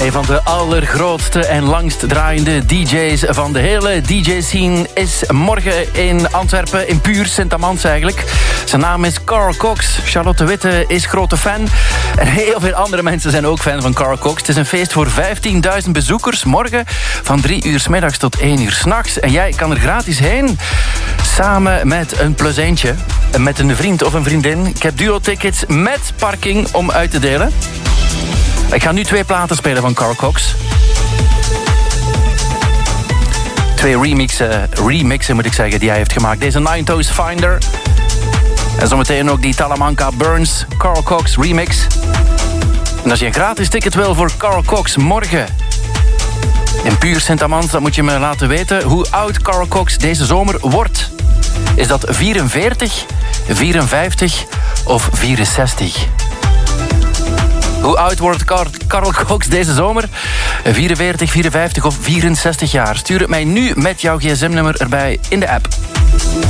Een van de allergrootste en langst draaiende DJ's van de hele DJ-scene is morgen in Antwerpen, in Puur, Sint-Amans eigenlijk. Zijn naam is Carl Cox. Charlotte Witte is grote fan. En heel veel andere mensen zijn ook fan van Carl Cox. Het is een feest voor 15.000 bezoekers morgen van 3 uur 's middags tot 1 uur 's nachts. En jij kan er gratis heen. Samen met een plus eentje. Met een vriend of een vriendin. Ik heb duo-tickets met parking om uit te delen. Ik ga nu 2 platen spelen van Carl Cox. 2 remixen moet ik zeggen, die hij heeft gemaakt. Deze Nine Toes Finder. En zometeen ook die Talamanca Burns Carl Cox remix. En als je een gratis ticket wil voor Carl Cox morgen in Puur Sint-Amans, dan moet je me laten weten hoe oud Carl Cox deze zomer wordt. Is dat 44, 54 of 64? Hoe oud wordt Carl Cox deze zomer? 44, 54 of 64 jaar? Stuur het mij nu met jouw gsm-nummer erbij in de app.